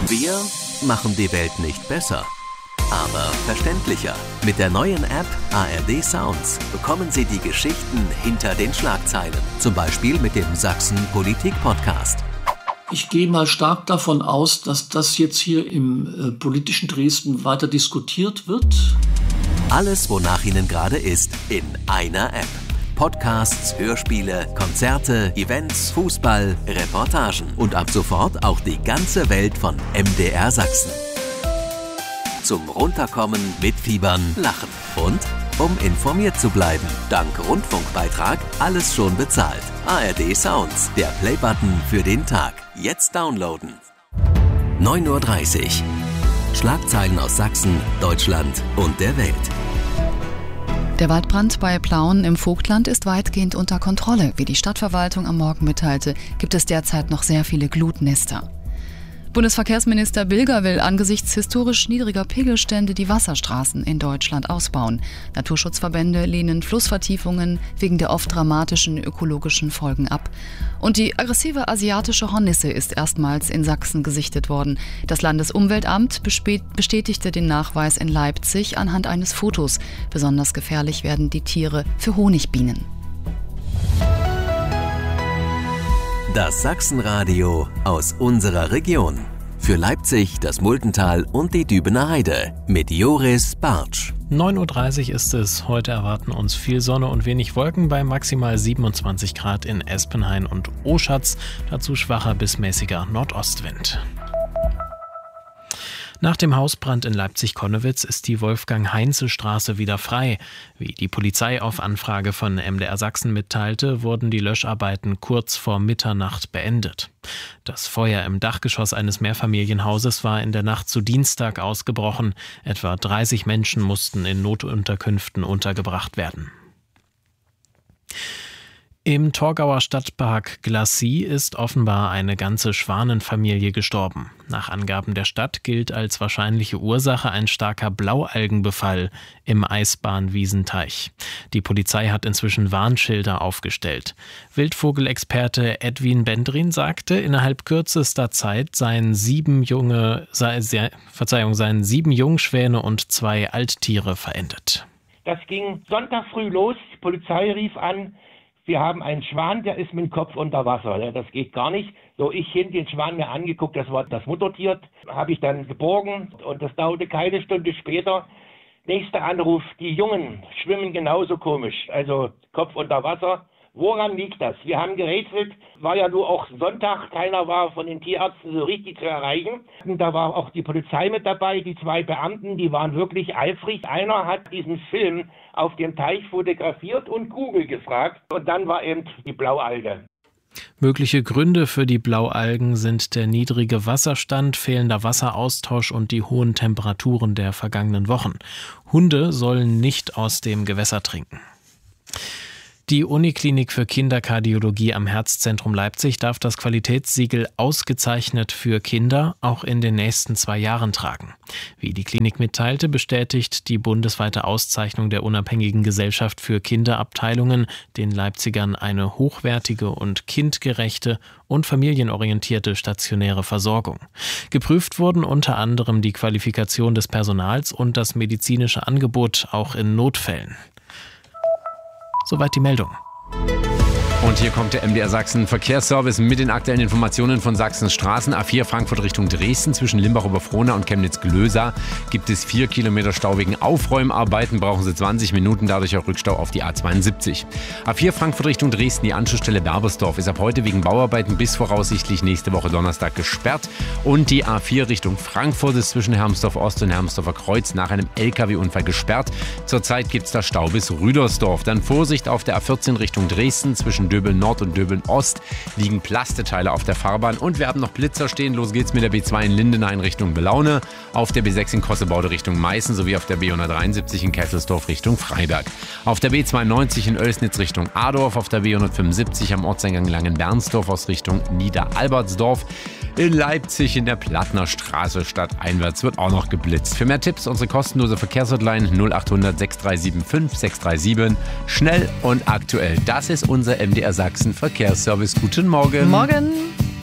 Wir machen die Welt nicht besser, aber verständlicher. Mit der neuen App ARD Sounds bekommen Sie die Geschichten hinter den Schlagzeilen. Zum Beispiel mit dem Sachsen Politik Podcast. Ich gehe mal stark davon aus, dass das jetzt hier im politischen Dresden weiter diskutiert wird. Alles, wonach Ihnen gerade ist, in einer App. Podcasts, Hörspiele, Konzerte, Events, Fußball, Reportagen und ab sofort auch die ganze Welt von MDR Sachsen. Zum Runterkommen, mitfiebern, lachen und um informiert zu bleiben. Dank Rundfunkbeitrag alles schon bezahlt. ARD Sounds, der Playbutton für den Tag. Jetzt downloaden. 9:30 Uhr. Schlagzeilen aus Sachsen, Deutschland und der Welt. Der Waldbrand bei Plauen im Vogtland ist weitgehend unter Kontrolle. Wie die Stadtverwaltung am Morgen mitteilte, gibt es derzeit noch sehr viele Glutnester. Bundesverkehrsminister Bilger will angesichts historisch niedriger Pegelstände die Wasserstraßen in Deutschland ausbauen. Naturschutzverbände lehnen Flussvertiefungen wegen der oft dramatischen ökologischen Folgen ab. Und die aggressive asiatische Hornisse ist erstmals in Sachsen gesichtet worden. Das Landesumweltamt bestätigte den Nachweis in Leipzig anhand eines Fotos. Besonders gefährlich werden die Tiere für Honigbienen. Das Sachsenradio aus unserer Region. Für Leipzig, das Muldental und die Dübener Heide mit Joris Bartsch. 9:30 Uhr ist es. Heute erwarten uns viel Sonne und wenig Wolken bei maximal 27 Grad in Espenhain und Oschatz. Dazu schwacher bis mäßiger Nordostwind. Nach dem Hausbrand in Leipzig-Konnewitz ist die Wolfgang-Heinze-Straße wieder frei. Wie die Polizei auf Anfrage von MDR Sachsen mitteilte, wurden die Löscharbeiten kurz vor Mitternacht beendet. Das Feuer im Dachgeschoss eines Mehrfamilienhauses war in der Nacht zu Dienstag ausgebrochen. Etwa 30 Menschen mussten in Notunterkünften untergebracht werden. Im Torgauer Stadtpark Glacis ist offenbar eine ganze Schwanenfamilie gestorben. Nach Angaben der Stadt gilt als wahrscheinliche Ursache ein starker Blaualgenbefall im Eisbahnwiesenteich. Die Polizei hat inzwischen Warnschilder aufgestellt. Wildvogelexperte Edwin Bendrin sagte, innerhalb kürzester Zeit seien 7 Jungschwäne und 2 Alttiere verendet. Das ging Sonntag früh los. Die Polizei rief an, wir haben einen Schwan, der ist mit dem Kopf unter Wasser. Das geht gar nicht. So, ich hin den Schwan mir angeguckt, das war das Muttertier, habe ich dann geborgen und das dauerte keine Stunde später. Nächster Anruf, die Jungen schwimmen genauso komisch, also Kopf unter Wasser. Woran liegt das? Wir haben gerätselt, war ja nur auch Sonntag, keiner war von den Tierärzten so richtig zu erreichen. Und da war auch die Polizei mit dabei, die 2 Beamten, die waren wirklich eifrig. Einer hat diesen Film auf dem Teich fotografiert und Google gefragt und dann war eben die Blaualge. Mögliche Gründe für die Blaualgen sind der niedrige Wasserstand, fehlender Wasseraustausch und die hohen Temperaturen der vergangenen Wochen. Hunde sollen nicht aus dem Gewässer trinken. Die Uniklinik für Kinderkardiologie am Herzzentrum Leipzig darf das Qualitätssiegel ausgezeichnet für Kinder auch in den nächsten 2 Jahren tragen. Wie die Klinik mitteilte, bestätigt die bundesweite Auszeichnung der Unabhängigen Gesellschaft für Kinderabteilungen den Leipzigern eine hochwertige und kindgerechte und familienorientierte stationäre Versorgung. Geprüft wurden unter anderem die Qualifikation des Personals und das medizinische Angebot auch in Notfällen. Soweit die Meldung. Und hier kommt der MDR Sachsen Verkehrsservice mit den aktuellen Informationen von Sachsens Straßen. A4 Frankfurt Richtung Dresden zwischen Limbach-Oberfrohna und Chemnitz-Glösa gibt es 4 Kilometer Stau wegen Aufräumarbeiten. Brauchen Sie 20 Minuten, dadurch auch Rückstau auf die A72. A4 Frankfurt Richtung Dresden, die Anschlussstelle Berbersdorf ist ab heute wegen Bauarbeiten bis voraussichtlich nächste Woche Donnerstag gesperrt. Und die A4 Richtung Frankfurt ist zwischen Hermsdorf Ost und Hermsdorfer Kreuz nach einem LKW-Unfall gesperrt. Zurzeit gibt es da Stau bis Rüdersdorf. Dann Vorsicht auf der A14 Richtung Dresden zwischen Döbeln Nord und Döbeln Ost liegen Plasteteile auf der Fahrbahn und wir haben noch Blitzer stehen. Los geht's mit der B2 in Lindenhain Richtung Belaune, auf der B6 in Kossebaude Richtung Meißen sowie auf der B173 in Kesselsdorf Richtung Freiberg. Auf der B92 in Oelsnitz Richtung Adorf, auf der B175 am Ortseingang Langenbernsdorf aus Richtung Niederalbertsdorf. In Leipzig in der Plattner Straße stadteinwärts wird auch noch geblitzt. Für mehr Tipps unsere kostenlose Verkehrshotline 0800 6375 637. Schnell und aktuell. Das ist unser MDR Sachsen Verkehrsservice. Guten Morgen. Morgen.